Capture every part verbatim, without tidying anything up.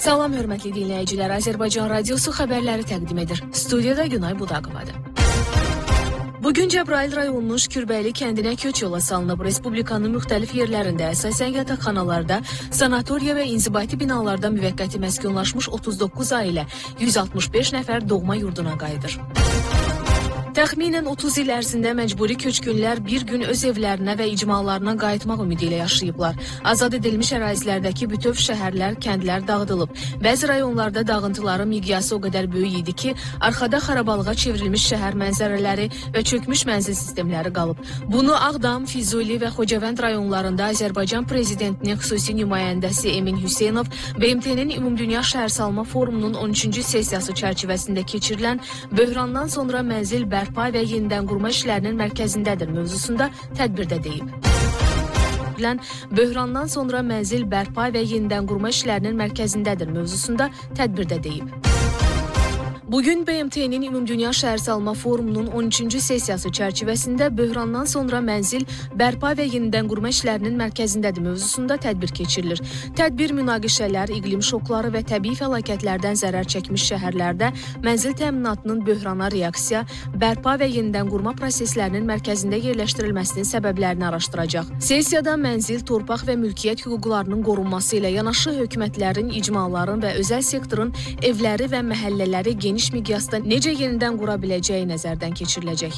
Salam hörmətli dinləyicilər, Azərbaycan Radiosu xəbərləri təqdim edir. Studiyada Günay Budaqovadır. Bugün Cəbrayıl rayonunun Şükürbəyli kəndinə köç yola salınıb. Respublikanın müxtəlif yerlərində, əsasən yataqxanalarda, sanatoriya və inzibati binalarda müvəqqəti məskunlaşmış otuz doqquz ailə, yüz altmış beş nəfər doğma yurduna qayıdır. Təxminən otuz il ərzində məcburi köçkünlər bir gün öz evlərinə və icmalarına qayıtmaq ümidi ilə yaşayıblar. Azad edilmiş ərazilərdəki bütöv şəhərlər, kəndlər dağıdılıb. Bəzi rayonlarda dağıntıların miqyası o qədər böyük idi ki, arxada xarabalığa çevrilmiş şəhər mənzərələri və çökmüş mənzil sistemləri qalıb. Bunu Ağdam, Füzuli və Xocavənd rayonlarında Azərbaycan Prezidentinin xüsusi nümayəndəsi Emin Hüseynov B M T-nin Ümumdünya Şəhərsalma Forumunun on üçüncü sessiyası çərçivəsində keçirilən böhrandan sonra mənzil bərpa və yenidən qurma işlərinin mərkəzindədir mövzusunda tədbirdə deyib. Böhrandan sonra mənzil bərpa və yenidən qurma işlərinin mərkəzindədir mövzusunda tədbirdə deyib. Bugün B M T-nin Ümumdünya Şəhərsalma Forumunun on üçüncü sessiyası çərçivəsində böhrandan sonra mənzil bərpa və yenidən qurma işlərinin mərkəzindədir mövzusunda tədbir keçirilir. Tədbir münaqişələr, iqlim şokları və təbii fəlakətlərdən zərər çəkmiş şəhərlərdə mənzil təminatının böhrana reaksiya, bərpa və yenidən qurma proseslərinin mərkəzində yerləşdirilməsinin səbəblərini araşdıracaq. Sessiyada mənzil, torpaq və mülkiyyət hüquqlarının qorunması ilə yanaşı hökumətlərin, icmaların və özəl sektorun evləri və məhəllələri geniş miqyasda necə yenidən qura biləcəyi nəzərdən keçiriləcək.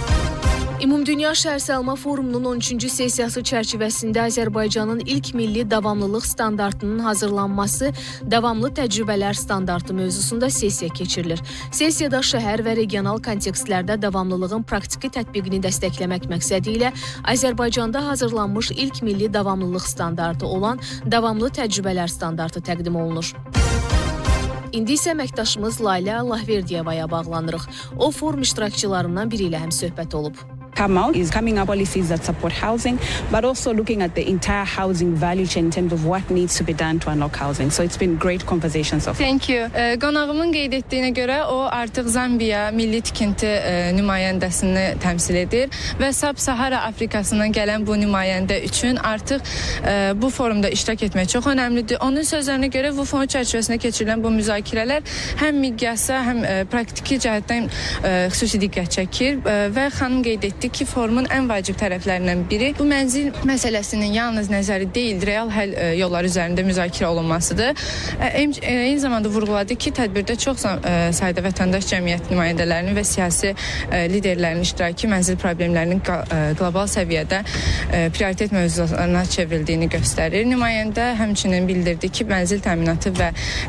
Ümumdünya Şəhərsalma Forumunun on üçüncü sessiyası çərçivəsində Azərbaycanın ilk milli davamlılıq standartının hazırlanması, davamlı təcrübələr standartı mövzusunda sessiya keçirilir. Sessiyada şəhər və regional kontekstlərdə davamlılığın praktiki tətbiqini dəstəkləmək məqsədi ilə Azərbaycanda hazırlanmış ilk milli davamlılıq standartı olan davamlı təcrübələr standartı təqdim olunur. İndi isə əməkdaşımız Layla Allahverdiyevaya bağlanırıq. O, forum iştirakçılarından biri ilə həmsöhbət olub. Come out is coming up policies that support housing, but also looking at the entire housing value chain in terms of what needs to be done to unlock housing. So it's been great conversations so far. Thank you. E, qonağımın qeyd etdiyinə görə o artıq Zambiya Milli Tikinti e, nümayəndəsini təmsil edir və Sub-Sahara Afrikasından gələn bu nümayəndə üçün artıq e, bu forumda iştirak etmək çox önəmlidir. Onun sözlərinə görə bu forum çərçivəsində keçirilən bu müzakirələr həm miqyasa, həm e, praktiki cəhətdən e, xüsusi diqqət çəkir e, və xanım qeyd etdi ki, forumun ən vacib tərəflərindən biri bu mənzil məsələsinin yalnız nəzəri deyil, real həll e, yolları üzərində müzakirə olunmasıdır. E, e, eyni zamanda vurğuladı ki, tədbirdə çox e, sayda vətəndaş cəmiyyət nümayəndələrinin və siyasi e, liderlərin iştirakı mənzil problemlərinin e, qlobal səviyyədə e, prioritet mövzularına çevrildiyini göstərir. Nümayəndə həmçinin bildirdi ki, mənzil təminatı və